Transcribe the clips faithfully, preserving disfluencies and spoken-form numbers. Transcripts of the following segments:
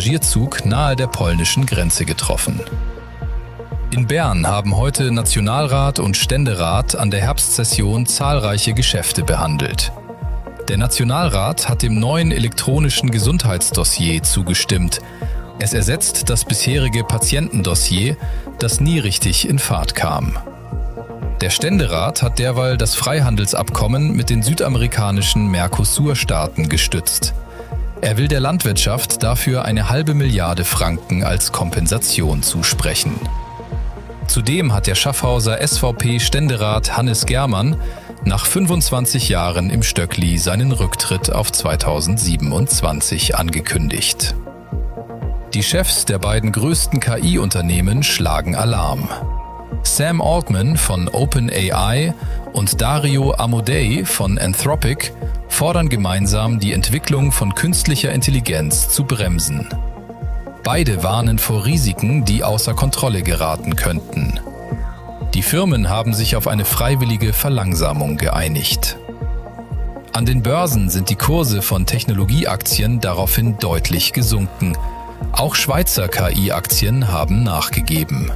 Passagierzug nahe der polnischen Grenze getroffen. In Bern haben heute Nationalrat und Ständerat an der Herbstsession zahlreiche Geschäfte behandelt. Der Nationalrat hat dem neuen elektronischen Gesundheitsdossier zugestimmt. Es ersetzt das bisherige Patientendossier, das nie richtig in Fahrt kam. Der Ständerat hat derweil das Freihandelsabkommen mit den südamerikanischen Mercosur-Staaten gestützt. Er will der Landwirtschaft dafür eine halbe Milliarde Franken als Kompensation zusprechen. Zudem hat der Schaffhauser S V P-Ständerat Hannes Germann nach fünfundzwanzig Jahren im Stöckli seinen Rücktritt auf zweitausendsiebenundzwanzig angekündigt. Die Chefs der beiden größten K I-Unternehmen schlagen Alarm. Sam Altman von OpenAI und Dario Amodei von Anthropic fordern gemeinsam, die Entwicklung von künstlicher Intelligenz zu bremsen. Beide warnen vor Risiken, die außer Kontrolle geraten könnten. Die Firmen haben sich auf eine freiwillige Verlangsamung geeinigt. An den Börsen sind die Kurse von Technologieaktien daraufhin deutlich gesunken. Auch Schweizer K I-Aktien haben nachgegeben.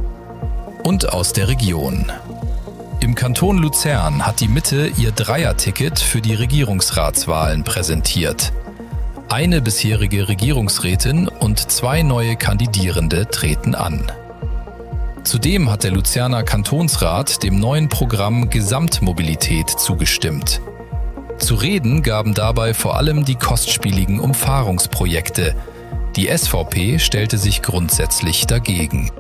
Und aus der Region. Im Kanton Luzern hat die Mitte ihr Dreier-Ticket für die Regierungsratswahlen präsentiert. Eine bisherige Regierungsrätin und zwei neue Kandidierende treten an. Zudem hat der Luzerner Kantonsrat dem neuen Programm Gesamtmobilität zugestimmt. Zu reden gaben dabei vor allem die kostspieligen Umfahrungsprojekte. Die S V P stellte sich grundsätzlich dagegen.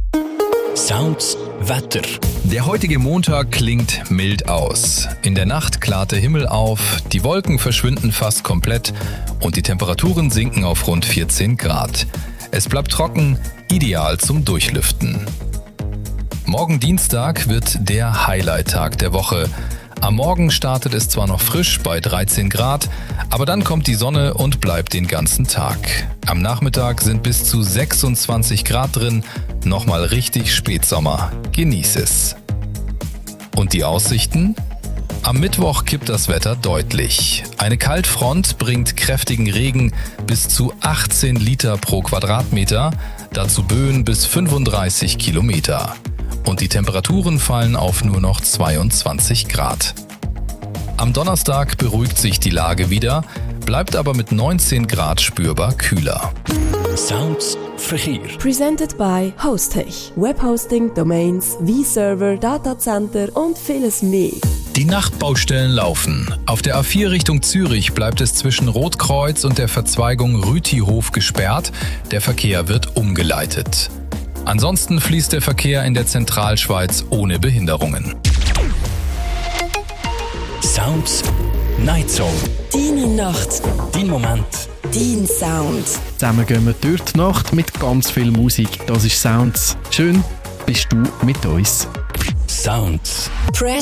Sounds Wetter. Der heutige Montag klingt mild aus. In der Nacht klart der Himmel auf, die Wolken verschwinden fast komplett und die Temperaturen sinken auf rund vierzehn Grad. Es bleibt trocken, ideal zum Durchlüften. Morgen Dienstag wird der Highlight-Tag der Woche. Am Morgen startet es zwar noch frisch bei dreizehn Grad, aber dann kommt die Sonne und bleibt den ganzen Tag. Am Nachmittag sind bis zu sechsundzwanzig Grad drin, nochmal richtig Spätsommer. Genieß es. Und die Aussichten? Am Mittwoch kippt das Wetter deutlich. Eine Kaltfront bringt kräftigen Regen bis zu achtzehn Liter pro Quadratmeter, dazu Böen bis fünfunddreißig Kilometer. Und die Temperaturen fallen auf nur noch zweiundzwanzig Grad. Am Donnerstag beruhigt sich die Lage wieder, bleibt aber mit neunzehn Grad spürbar kühler. Sounds Verkehr. Presented by Hostech. Webhosting, Domains, V-Server, Datacenter und vieles mehr. Die Nachtbaustellen laufen. Auf der A vier Richtung Zürich bleibt es zwischen Rotkreuz und der Verzweigung Rütihof gesperrt. Der Verkehr wird umgeleitet. Ansonsten fließt der Verkehr in der Zentralschweiz ohne Behinderungen. Sounds Night Zone. Deine Nacht. Dein Moment. Dein Sound. Zusammen gehen wir durch die Nacht mit ganz viel Musik. Das ist Sounds. Schön bist du mit uns. Sounds. Press